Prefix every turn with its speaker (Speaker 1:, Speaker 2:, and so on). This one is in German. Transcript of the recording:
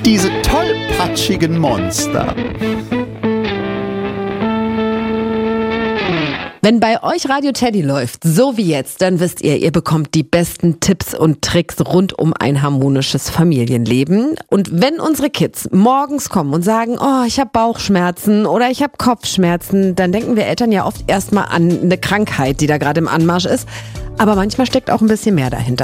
Speaker 1: diese tollpatschigen Monster.
Speaker 2: Wenn bei euch Radio Teddy läuft, so wie jetzt, dann wisst ihr bekommt die besten Tipps und Tricks rund um ein harmonisches Familienleben. Und wenn unsere Kids morgens kommen und sagen, oh, ich habe Bauchschmerzen oder ich habe Kopfschmerzen, dann denken wir Eltern ja oft erstmal an eine Krankheit, die da gerade im Anmarsch ist. Aber manchmal steckt auch ein bisschen mehr dahinter.